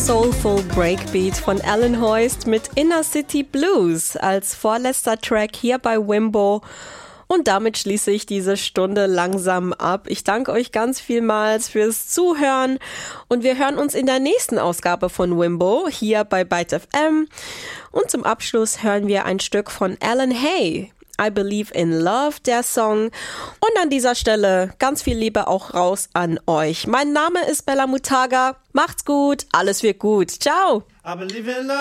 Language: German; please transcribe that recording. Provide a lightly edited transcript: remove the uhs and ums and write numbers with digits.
Soulful Breakbeat von Alan Hoist mit Inner City Blues als vorletzter Track hier bei Wimbo. Und damit schließe ich diese Stunde langsam ab. Ich danke euch ganz vielmals fürs Zuhören und wir hören uns in der nächsten Ausgabe von Wimbo hier bei Byte FM. Und zum Abschluss hören wir ein Stück von Alan Hay. I Believe in Love, der Song. Und an dieser Stelle ganz viel Liebe auch raus an euch. Mein Name ist Bella Mutaga. Macht's gut, alles wird gut. Ciao. I believe in love.